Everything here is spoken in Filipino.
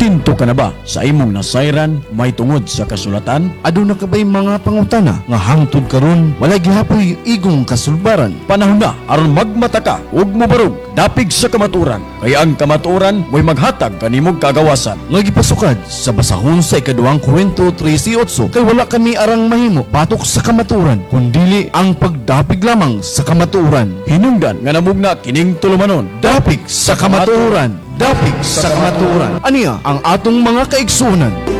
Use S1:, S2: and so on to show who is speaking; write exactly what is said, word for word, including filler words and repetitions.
S1: Kontento ka na ba sa imong nasayran may tungod sa kasulatan?
S2: Aduna ka ba'y mga pangutana nga hangtod karon walay gihapoy igong kasulbaran?
S1: Panahon na aron magmata ka ug mobarog dapig sa kamaturan. Kaya ang kamaturan mo'y maghatag kanimong kagawasan.
S2: Nga gipasukad sa basahon sa ikaduhang Korinto trese eight kay wala kami arang mahimo patok sa kamaturan kundili ang pagdapig lamang sa kamaturan.
S1: Hinungdan nga namugna kining tulumanon.
S2: Dapig sa kamaturan, dapig sa kamaturan. Aniya ang atong mga kaigsunan.